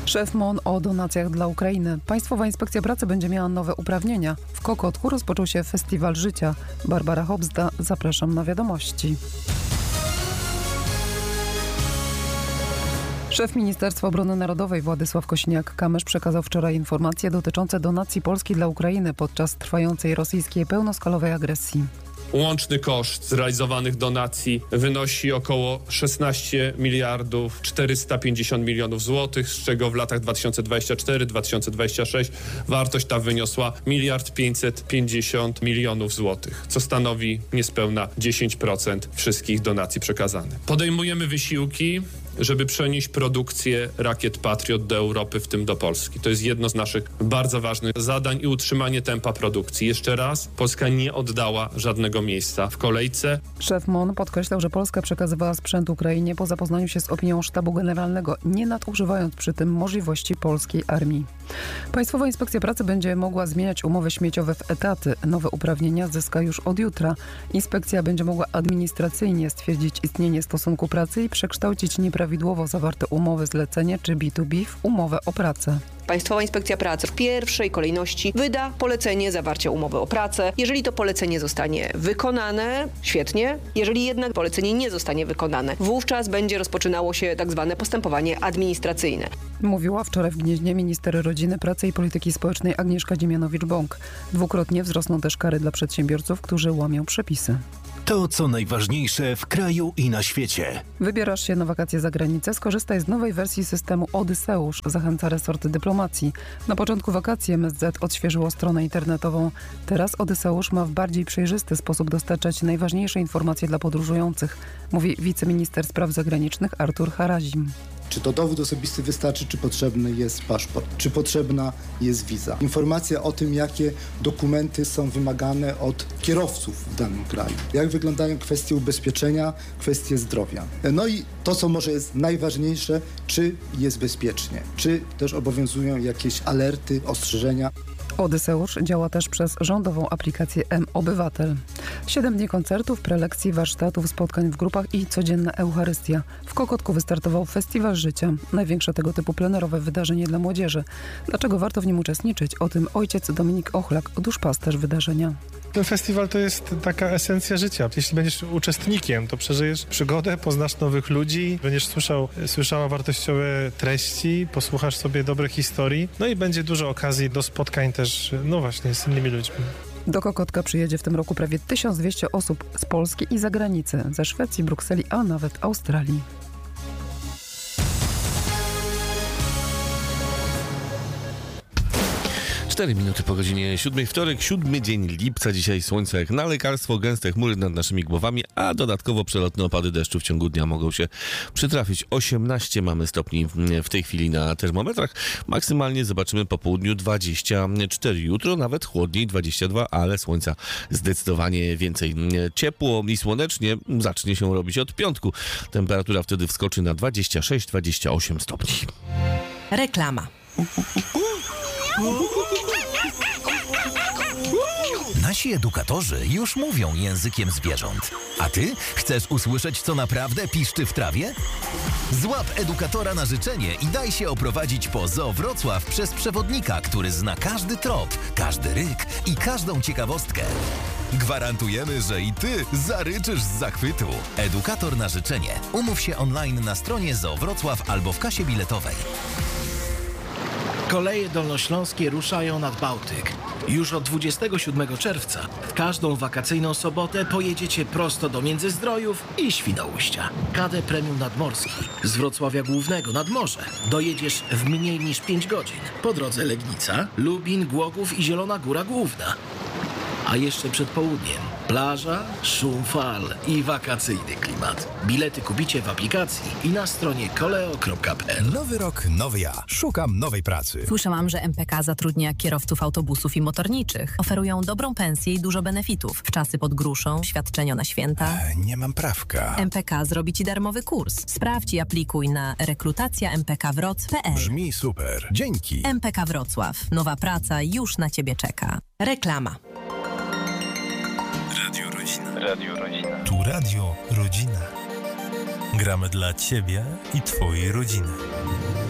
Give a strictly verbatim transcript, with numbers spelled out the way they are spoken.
Szef M O N o donacjach dla Ukrainy. Państwowa Inspekcja Pracy będzie miała nowe uprawnienia. W Kokotku rozpoczął się Festiwal Życia. Barbara Hobzda, zapraszam na wiadomości. Szef Ministerstwa Obrony Narodowej Władysław Kosiniak-Kamysz przekazał wczoraj informacje dotyczące donacji Polski dla Ukrainy podczas trwającej rosyjskiej pełnoskalowej agresji. Łączny koszt zrealizowanych donacji wynosi około szesnaście miliardów czterysta pięćdziesiąt milionów złotych, z czego w latach dwa tysiące dwudziestym czwartym do dwa tysiące dwudziestego szóstego wartość ta wyniosła miliard pięćset pięćdziesiąt milionów złotych, co stanowi niespełna dziesięć procent wszystkich donacji przekazanych. Podejmujemy wysiłki, żeby przenieść produkcję rakiet Patriot do Europy, w tym do Polski. To jest jedno z naszych bardzo ważnych zadań i utrzymanie tempa produkcji. Jeszcze raz, Polska nie oddała żadnego miejsca w kolejce. Szef M O N podkreślał, że Polska przekazywała sprzęt Ukrainie po zapoznaniu się z opinią Sztabu Generalnego, nie nadużywając przy tym możliwości polskiej armii. Państwowa Inspekcja Pracy będzie mogła zmieniać umowy śmieciowe w etaty. Nowe uprawnienia zyska już od jutra. Inspekcja będzie mogła administracyjnie stwierdzić istnienie stosunku pracy i przekształcić nieprawidłowo zawarte umowy zlecenie czy B dwa B w umowę o pracę. Państwowa Inspekcja Pracy w pierwszej kolejności wyda polecenie zawarcia umowy o pracę. Jeżeli to polecenie zostanie wykonane, świetnie. Jeżeli jednak polecenie nie zostanie wykonane, wówczas będzie rozpoczynało się tak zwane postępowanie administracyjne. Mówiła wczoraj w Gnieźnie minister Rodziny, Pracy i Polityki Społecznej Agnieszka Dziemianowicz-Bąk. Dwukrotnie wzrosną też kary dla przedsiębiorców, którzy łamią przepisy. To, co najważniejsze w kraju i na świecie. Wybierasz się na wakacje za granicę? Skorzystaj z nowej wersji systemu Odyseusz, zachęca resort dyplomacji. Na początku wakacji M S Z odświeżyło stronę internetową. Teraz Odyseusz ma w bardziej przejrzysty sposób dostarczać najważniejsze informacje dla podróżujących, mówi wiceminister spraw zagranicznych Artur Harazim. Czy to dowód osobisty wystarczy, czy potrzebny jest paszport, czy potrzebna jest wiza. Informacja o tym, jakie dokumenty są wymagane od kierowców w danym kraju. Jak wyglądają kwestie ubezpieczenia, kwestie zdrowia. No i to, co może jest najważniejsze, czy jest bezpiecznie, czy też obowiązują jakieś alerty, ostrzeżenia. Odyseusz działa też przez rządową aplikację M-Obywatel. Siedem dni koncertów, prelekcji, warsztatów, spotkań w grupach i codzienna Eucharystia. W Kokotku wystartował Festiwal Życia, największe tego typu plenerowe wydarzenie dla młodzieży. Dlaczego warto w nim uczestniczyć? O tym ojciec Dominik Ochlak, duszpasterz wydarzenia. Ten festiwal to jest taka esencja życia. Jeśli będziesz uczestnikiem, to przeżyjesz przygodę, poznasz nowych ludzi, będziesz słyszał, słyszała wartościowe treści, posłuchasz sobie dobrych historii, no i będzie dużo okazji do spotkań też, no właśnie, z innymi ludźmi. Do Kokotka przyjedzie w tym roku prawie tysiąc dwieście osób z Polski i zagranicy, ze Szwecji, Brukseli, a nawet Australii. Cztery minuty po godzinie siódmej, wtorek, siódmy dzień lipca. Dzisiaj słońce jak na lekarstwo, gęste chmury nad naszymi głowami, a dodatkowo przelotne opady deszczu w ciągu dnia mogą się przytrafić. osiemnaście mamy stopni w tej chwili na termometrach. Maksymalnie zobaczymy po południu dwadzieścia cztery. Jutro nawet chłodniej, dwadzieścia dwa, ale słońca zdecydowanie więcej. Ciepło i słonecznie zacznie się robić od piątku. Temperatura wtedy wskoczy na dwadzieścia sześć dwadzieścia osiem stopni. Reklama. Nasi edukatorzy już mówią językiem zwierząt. A ty chcesz usłyszeć, co naprawdę piszczy w trawie? Złap edukatora na życzenie i daj się oprowadzić po Zoo Wrocław przez przewodnika, który zna każdy trop, każdy ryk i każdą ciekawostkę. Gwarantujemy, że i ty zaryczysz z zachwytu. Edukator na życzenie. Umów się online na stronie Zoo Wrocław albo w kasie biletowej. Koleje dolnośląskie ruszają nad Bałtyk. Już od dwudziestego siódmego czerwca w każdą wakacyjną sobotę pojedziecie prosto do Międzyzdrojów i Świnoujścia. K D Premium Nadmorski z Wrocławia Głównego nad morze dojedziesz w mniej niż pięć godzin. Po drodze Legnica, Lubin, Głogów i Zielona Góra Główna. A jeszcze przed południem plaża, szum fal i wakacyjny klimat. Bilety kupicie w aplikacji i na stronie koleo kropka p l. Nowy rok, nowy ja. Szukam nowej pracy. Słyszałam, że M P K zatrudnia kierowców autobusów i motorniczych. Oferują dobrą pensję i dużo benefitów. Wczasy pod gruszą, świadczenia na święta. E, nie mam prawka. M P K zrobi ci darmowy kurs. Sprawdź i aplikuj na rekrutacja m p k wroc kropka p l. Brzmi super. Dzięki. M P K Wrocław. Nowa praca już na ciebie czeka. Reklama. Radio Rodzina. Radio Rodzina. Tu Radio Rodzina. Gramy dla ciebie i twojej rodziny.